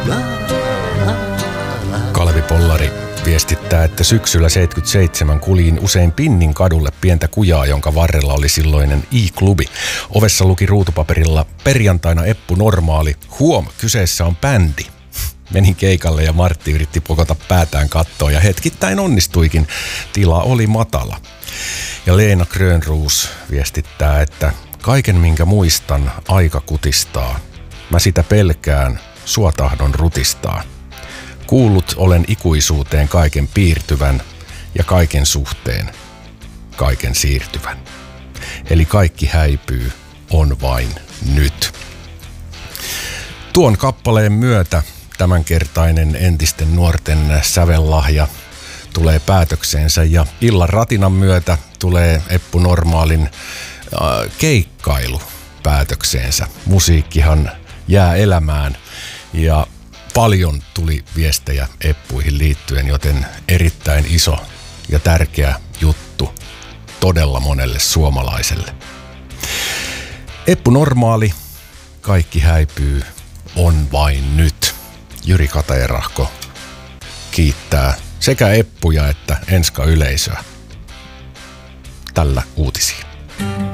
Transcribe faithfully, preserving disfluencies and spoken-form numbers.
Kalevi Pollari viestittää, että syksyllä seitsemänkymmentäseitsemän kuljin usein Pinnin kadulle pientä kujaa, jonka varrella oli silloinen I-klubi. Ovessa luki ruutupaperilla perjantaina Eppu Normaali. Huom, kyseessä on bändi. Menin keikalle ja Martti yritti pokota päätään kattoon ja hetkittäin onnistuikin. Tila oli matala. Ja Leena Grönroos viestittää, että kaiken minkä muistan aika kutistaa. Mä sitä pelkään, sua tahdon rutistaa. Kuullut olen ikuisuuteen kaiken piirtyvän ja kaiken suhteen kaiken siirtyvän. Eli kaikki häipyy, on vain nyt. Tuon kappaleen myötä tämänkertainen entisten nuorten sävellahja tulee päätökseensä ja illan ratinan myötä tulee Eppu Normaalin äh, keikkailu päätökseensä. Musiikkihan jää elämään ja paljon tuli viestejä Eppuihin liittyen, joten erittäin iso ja tärkeä juttu todella monelle suomalaiselle. Eppu Normaali, kaikki häipyy, on vain nyt. Jyri Katajarahko kiittää sekä Eppuja että Enska-yleisöä tällä uutisia.